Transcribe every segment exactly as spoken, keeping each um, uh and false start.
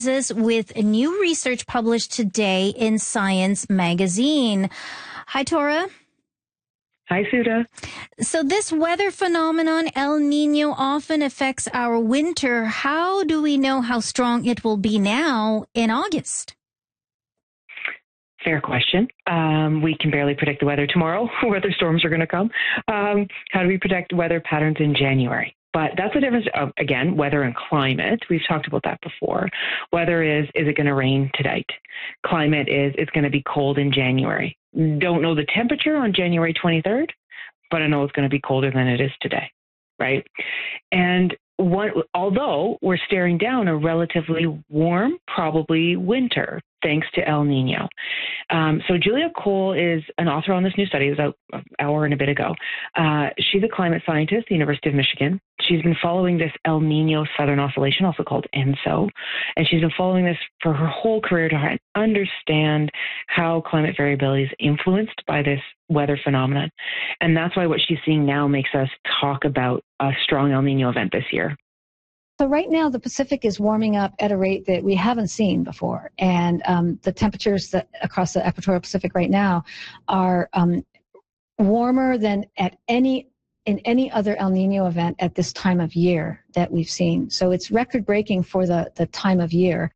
This with new research published today in Science magazine. Hi, Tora. Hi, Sudha. So this weather phenomenon, El Nino, often affects our winter. How do we know how strong it will be now in August? Fair question. Um, we can barely predict the weather tomorrow, whether storms are going to come. Um, how do we predict weather patterns in January? But that's the difference of, again, weather and climate. We've talked about that before. Weather is, is it going to rain tonight? Climate is, it's going to be cold in January. Don't know the temperature on January twenty-third, but I know it's going to be colder than it is today, right? And one, although we're staring down a relatively warm, probably winter, thanks to El Nino. Um, so Julia Cole is an author on this new study. It was out an hour and a bit ago. Uh, she's a climate scientist at the University of Michigan. She's been following this El Nino Southern Oscillation, also called ENSO, and she's been following this for her whole career to try and understand how climate variability is influenced by this weather phenomenon. And that's why what she's seeing now makes us talk about a strong El Nino event this year. So right now, the Pacific is warming up at a rate that we haven't seen before. And um, the temperatures that across the equatorial Pacific right now are um, warmer than at any in any other El Nino event at this time of year that we've seen. So it's record-breaking for the, the time of year.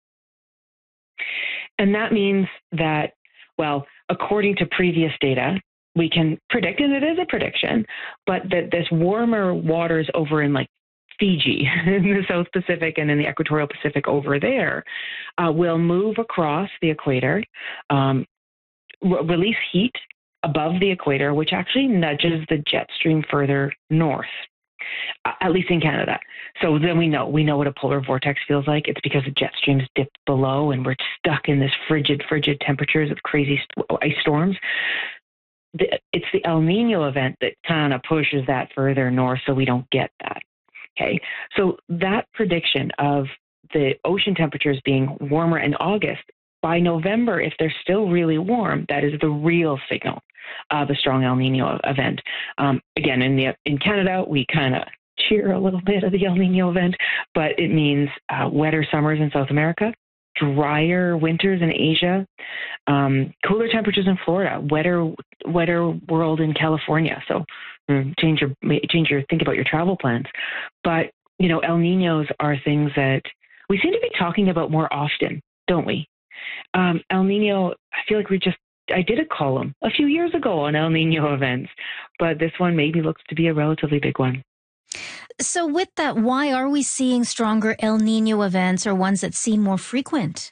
And that means that, well, according to previous data, we can predict, and it is a prediction, but that this warmer waters over in like Fiji, in the South Pacific and in the equatorial Pacific over there, uh, will move across the equator, um, re- release heat above the equator, which actually nudges the jet stream further north, uh, at least in Canada. So then we know, we know what a polar vortex feels like. It's because the jet streams dip below and we're stuck in this frigid, frigid temperatures of crazy st- ice storms. The, it's the El Nino event that kind of pushes that further north so we don't get that. Okay, so that prediction of the ocean temperatures being warmer in August, by November, if they're still really warm, that is the real signal of a strong El Nino event. Um, again, in the in Canada, we kind of cheer a little bit of the El Nino event, but it means uh, wetter summers in South America, drier winters in Asia, um, cooler temperatures in Florida, wetter wetter world in California. So mm, change your change your think about your travel plans. But you know, El Ninos are things that we seem to be talking about more often, don't we? Um, El Nino, I feel like we just I did a column a few years ago on El Nino events, but this one maybe looks to be a relatively big one. So with that, why are we seeing stronger El Nino events or ones that seem more frequent?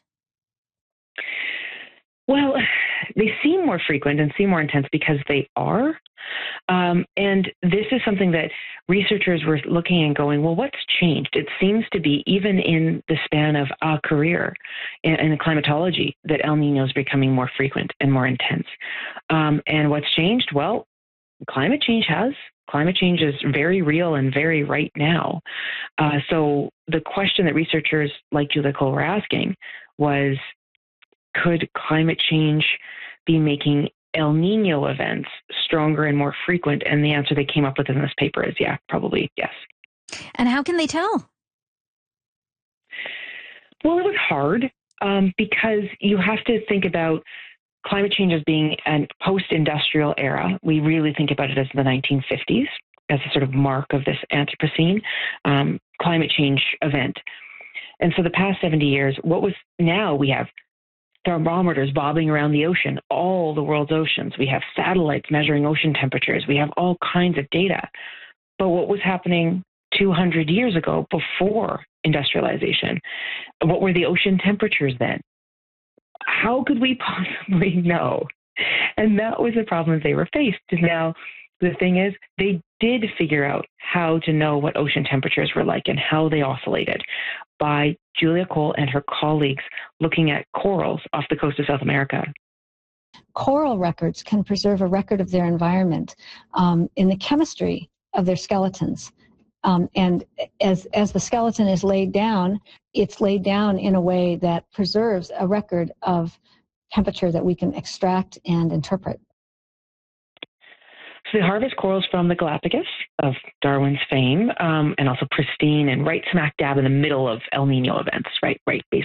Well, they seem more frequent and seem more intense because they are. Um, and this is something that researchers were looking and going, well, what's changed? It seems to be, even in the span of a career in, in climatology, that El Nino is becoming more frequent and more intense. Um, and what's changed? Well, climate change has. Climate change is very real and very right now. Uh, so the question that researchers like Julia Cole were asking was, could climate change be making El Nino events stronger and more frequent? And the answer they came up with in this paper is, yeah, probably yes. And how can they tell? Well, it was hard um, because you have to think about climate change as being a post-industrial era. We really think about it as the nineteen fifties, as a sort of mark of this Anthropocene um, climate change event. And so the past seventy years, what was now we have thermometers bobbing around the ocean, all the world's oceans. We have satellites measuring ocean temperatures. We have all kinds of data. But what was happening two hundred years ago before industrialization? What were the ocean temperatures then? How could we possibly know? And that was the problem they were faced. Now, the thing is, they did figure out how to know what ocean temperatures were like and how they oscillated by Julia Cole and her colleagues looking at corals off the coast of South America. Coral records can preserve a record of their environment um, in the chemistry of their skeletons. Um, and as as the skeleton is laid down, it's laid down in a way that preserves a record of temperature that we can extract and interpret. So the harvest corals from the Galapagos of Darwin's fame, um, and also pristine and right smack dab in the middle of El Nino events, right, right, basically